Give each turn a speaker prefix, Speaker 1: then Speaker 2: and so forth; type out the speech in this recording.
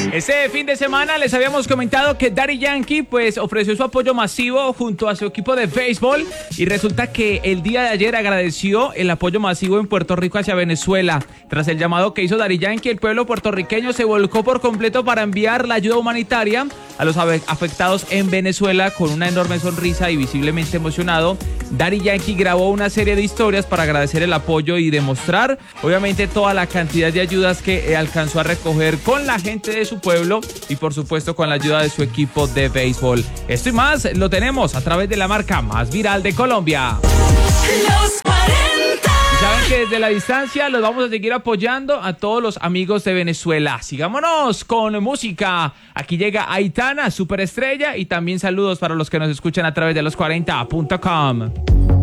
Speaker 1: Este fin de semana les habíamos comentado que Daddy Yankee pues ofreció su apoyo masivo junto a su equipo de béisbol y resulta que el día de ayer agradeció el apoyo masivo en Puerto Rico hacia Venezuela. Tras el llamado que hizo Daddy Yankee, el pueblo puertorriqueño se volcó por completo para enviar la ayuda humanitaria a los afectados en Venezuela. Con una enorme sonrisa y visiblemente emocionado, Daddy Yankee grabó una serie de historias para agradecer el apoyo y demostrar obviamente toda la cantidad de ayudas que alcanzó a recoger con la gente de su pueblo y por supuesto con la ayuda de su equipo de béisbol. Esto y más lo tenemos a través de la marca más viral de Colombia.
Speaker 2: Los 40.
Speaker 1: Y saben que desde la distancia los vamos a seguir apoyando a todos los amigos de Venezuela. Sigámonos con música. Aquí llega Aitana, superestrella, y también saludos para los que nos escuchan a través de los40.com.